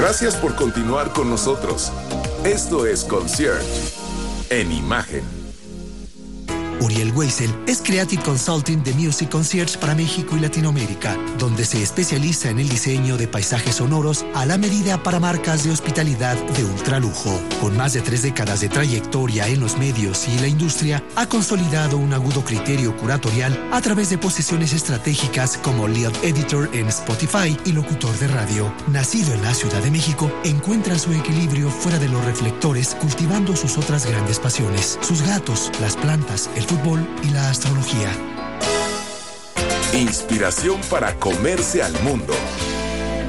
Gracias por continuar con nosotros. Esto es Concierge en imagen. Uriel Weissel es Creative Consulting de Music Concierge para México y Latinoamérica, donde se especializa en el diseño de paisajes sonoros a la medida para marcas de hospitalidad de ultralujo. Con más de 3 décadas de trayectoria en los medios y la industria, ha consolidado un agudo criterio curatorial a través de posiciones estratégicas como Lead Editor en Spotify y locutor de radio. Nacido en la Ciudad de México, encuentra su equilibrio fuera de los reflectores, cultivando sus otras grandes pasiones: sus gatos, las plantas, el fútbol y la astrología. Inspiración para comerse al mundo.